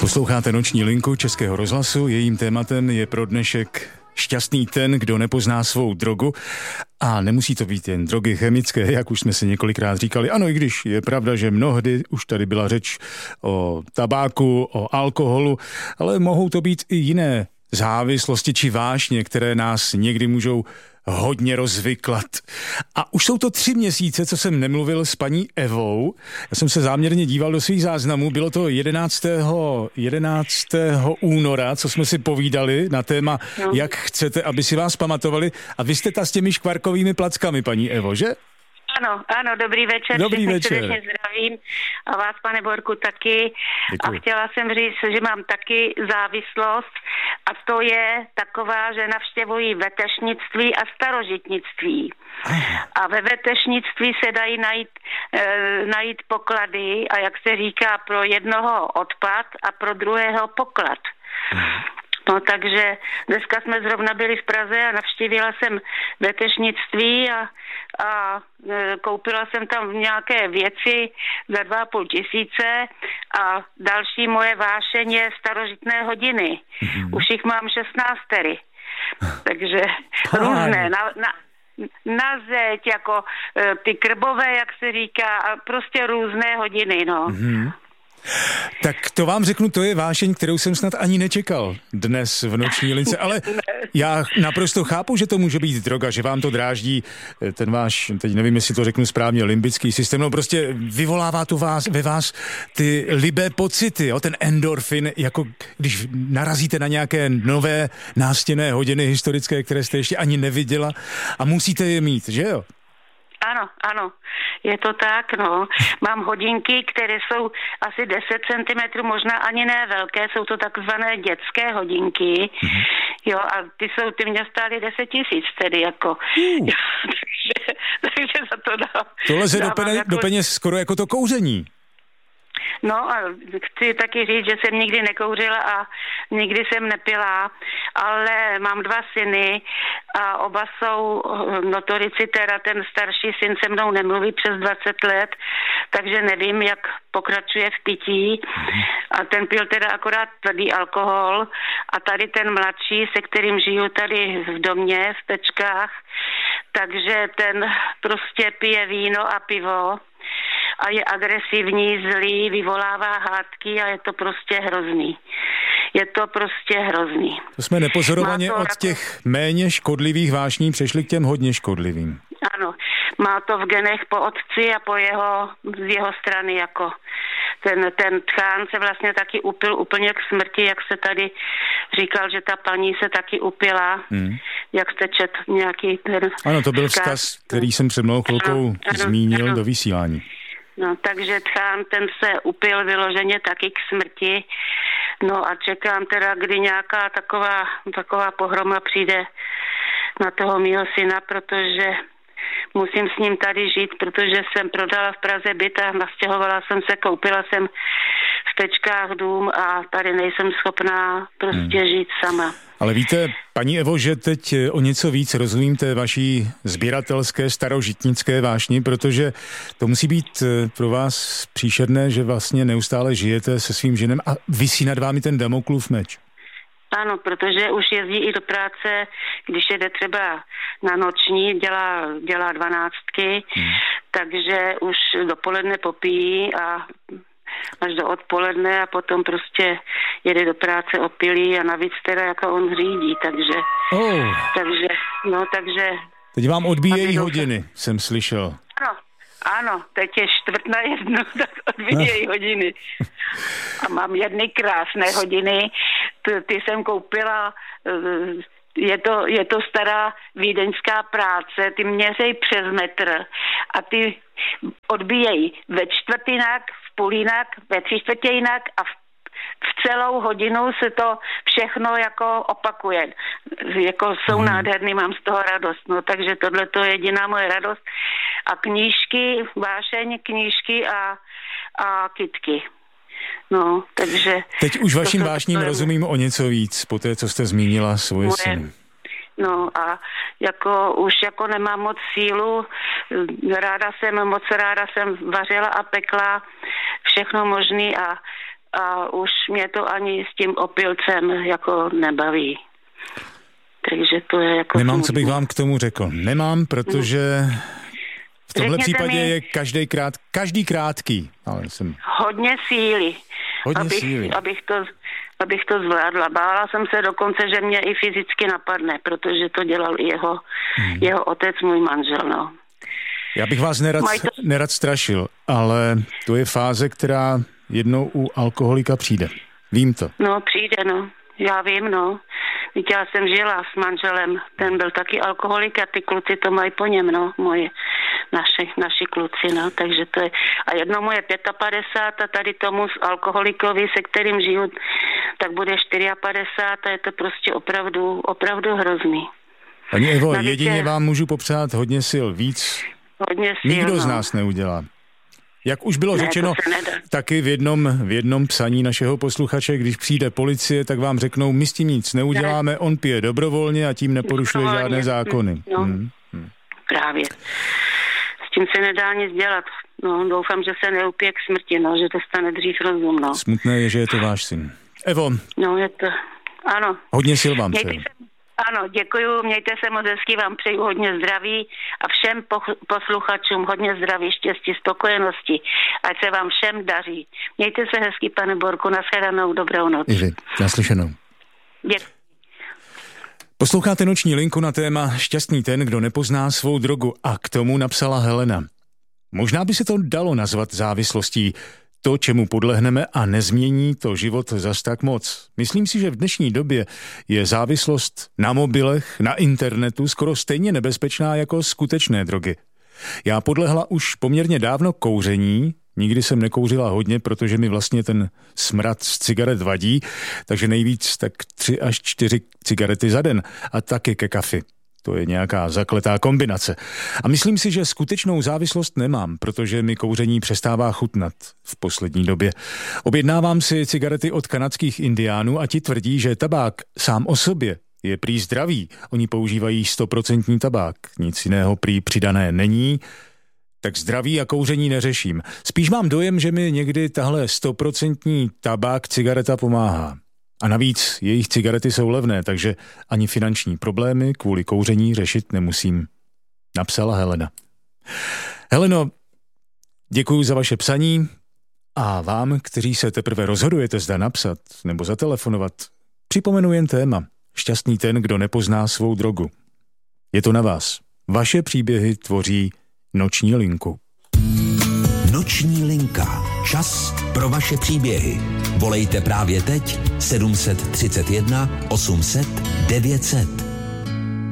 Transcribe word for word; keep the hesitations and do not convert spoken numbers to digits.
Posloucháte Noční linku Českého rozhlasu, jejím tématem je pro dnešek šťastný ten, kdo nepozná svou drogu. A nemusí to být jen drogy chemické, jak už jsme si několikrát říkali. Ano, i když je pravda, že mnohdy už tady byla řeč o tabáku, o alkoholu, ale mohou to být i jiné závislosti či vášně, které nás někdy můžou hodně rozvyklat. A už jsou to tři měsíce, co jsem nemluvil s paní Evou. Já jsem se záměrně díval do svých záznamů. Bylo to jedenáctého února, co jsme si povídali na téma, no. Jak chcete, aby si vás pamatovali. A vy jste ta s těmi škvarkovými plackami, paní Evo, že? Ano, ano, dobrý večer. Dobrý večer. Srdečně zdravím a vás, pane Borku, taky. Děkuji. A chtěla jsem říct, že mám taky závislost a to je taková, že navštěvuji vetešnictví a starožitnictví. Aha. A ve vetešnictví se dají najít, e, najít poklady a jak se říká, pro jednoho odpad a pro druhého poklad. Aha. No takže dneska jsme zrovna byli v Praze a navštívila jsem vetešnictví a, a e, koupila jsem tam nějaké věci za dva a půl tisíce a další moje vášeň je starožitné hodiny. Mm-hmm. Už jich mám šestnáctery. Takže různé. Na, na, na zeď, jako e, ty krbové, jak se říká, a prostě různé hodiny, no. Mm-hmm. Tak to vám řeknu, to je vášeň, kterou jsem snad ani nečekal dnes v Noční lince, ale já naprosto chápu, že to může být droga, že vám to dráždí ten váš, teď nevím, jestli to řeknu správně, limbický systém, no prostě vyvolává to vás, ve vás ty libé pocity, jo, ten endorfin, jako když narazíte na nějaké nové nástěnné hodiny historické, které jste ještě ani neviděla a musíte je mít, že jo? Ano, ano, je to tak, no. Mám hodinky, které jsou asi deset centimetrů, možná ani ne velké, jsou to takzvané dětské hodinky, mm-hmm. jo, a ty jsou, ty mě stály deset tisíc tedy, jako, uh. jo, takže, takže za to dám. To leze do, pene, jako... do peněz skoro jako to kouření. No a chci taky říct, že jsem nikdy nekouřila a nikdy jsem nepila, ale mám dva syny a oba jsou notorici, teda ten starší syn se mnou nemluví přes dvacet let, takže nevím, jak pokračuje v pití a ten pil teda akorát tvrdý alkohol a tady ten mladší, se kterým žiju tady v domě, v Pečkách, takže ten prostě pije víno a pivo a je agresivní, zlý, vyvolává hádky a je to prostě hrozný. Je to prostě hrozný. To jsme nepozorovaně to od jako... těch méně škodlivých vášní přešli k těm hodně škodlivým. Ano, má to v genech po otci a po jeho, z jeho strany jako ten, ten tchán se vlastně taky upil úplně k smrti, jak se tady říkal, že ta paní se taky upila, hmm. jak jste čet nějaký ten... Ano, to byl vzkaz, který jsem před mnou chvilkou ano, ano, zmínil ano. do vysílání. No, takže tchán, ten se upil vyloženě taky k smrti. No a čekám teda, kdy nějaká taková, taková pohroma přijde na toho mýho syna, protože musím s ním tady žít, protože jsem prodala v Praze byt a nastěhovala jsem se, koupila jsem v Pečkách dům a tady nejsem schopná prostě hmm. žít sama. Ale víte, paní Evo, že teď o něco víc rozumím té vaší sběratelské starožitnické vášni, protože to musí být pro vás příšerné, že vlastně neustále žijete se svým ženem a visí nad vámi ten Damoklův meč. Ano, protože už jezdí i do práce, když jede třeba na noční, dělá, dělá dvanáctky, hmm. takže už dopoledne popíjí a až do odpoledne a potom prostě jede do práce opilý a navíc teda jako on řídí, takže, oh. takže, no takže... Teď vám odbíjejí hodiny, to... jsem slyšel. Ano, ano, teď je čtvrt na jednu, tak odbíjejí hodiny. A mám jedny krásné hodiny, ty, ty jsem koupila... Je to, je to stará vídeňská práce, ty měřejí přes metr a ty odbíjejí ve čtvrtinak, v půlinak, ve tři čtvrtějinak a v, v celou hodinu se to všechno jako opakuje. Jako jsou hmm. nádherný, mám z toho radost. No takže tohle to je jediná moje radost. A knížky, vášeň, knížky a, a kytky. No, takže... Teď už vaším to, vášním to, rozumím o něco víc, po té, co jste zmínila svoje moje, syny. No a jako už jako nemám moc sílu, ráda jsem, moc ráda jsem vařila a pekla všechno možný a a už mě to ani s tím opilcem jako nebaví. Takže to je jako... Nemám, co bych vám k tomu řekl. Nemám, protože v tomhle Řekněte případě mi, je každý, krát, každý krátký. Ale jsem... Hodně síly. Hodně abych, síly. Abych to, abych to zvládla. Bála jsem se dokonce, že mě i fyzicky napadne, protože to dělal jeho, hmm. jeho otec, můj manžel, no. Já bych vás nerad, to... nerad strašil, ale to je fáze, která jednou u alkoholika přijde. Vím to. No, přijde, no. Já vím, no. Víte, já jsem žila s manželem, ten byl taky alkoholik a ty kluci to mají po něm, no, moje, naši, naši kluci, no, takže to je, a jednomu je padesát pět a tady tomu z alkoholikovi, se kterým žiju, tak bude padesát čtyři a je to prostě opravdu, opravdu hrozný. Paní Evo, Navíc jedině vám můžu popřát hodně sil, víc hodně sil, nikdo no. z nás neudělá. Jak už bylo ne, řečeno taky v jednom, v jednom psaní našeho posluchače, když přijde policie, tak vám řeknou, my s tím nic neuděláme, ne. On pije dobrovolně a tím neporušuje žádné zákony. No, hmm. Hmm. Právě. S tím se nedá nic dělat. No, doufám, že se neupije k smrti, no, že dostane dřív rozum, no. Smutné je, že je to váš syn. Evo. No, je to, ano. Hodně sil vám přeju. Ano, děkuju, mějte se moc hezky, vám přeju hodně zdraví a všem po- posluchačům hodně zdraví, štěstí, spokojenosti, ať se vám všem daří. Mějte se hezky, pane Borku, nashledanou, dobrou noc. I vy, naslyšenou. Děkuji. Posloucháte Noční linku na téma Šťastný ten, kdo nepozná svou drogu, a k tomu napsala Helena. Možná by se to dalo nazvat závislostí, to, čemu podlehneme, a nezmění to život zas tak moc. Myslím si, že v dnešní době je závislost na mobilech, na internetu skoro stejně nebezpečná jako skutečné drogy. Já podlehla už poměrně dávno kouření, nikdy jsem nekouřila hodně, protože mi vlastně ten smrad z cigaret vadí, takže nejvíc tak tři až čtyři cigarety za den a taky ke kafi. To je nějaká zakletá kombinace. A myslím si, že skutečnou závislost nemám, protože mi kouření přestává chutnat v poslední době. Objednávám si cigarety od kanadských indiánů a ti tvrdí, že tabák sám o sobě je prý zdravý. Oni používají stoprocentní tabák. Nic jiného prý přidané není, tak zdraví a kouření neřeším. Spíš mám dojem, že mi někdy tahle stoprocentní tabák cigareta pomáhá. A navíc jejich cigarety jsou levné, takže ani finanční problémy kvůli kouření řešit nemusím. Napsala Helena. Heleno, děkuji za vaše psaní a vám, kteří se teprve rozhodujete, zda napsat nebo zatelefonovat, připomenu jen téma. Šťastný ten, kdo nepozná svou drogu. Je to na vás. Vaše příběhy tvoří Noční linku. Noční linka. Čas pro vaše příběhy. Volejte právě teď sedm set třicet jedna osm set devět set.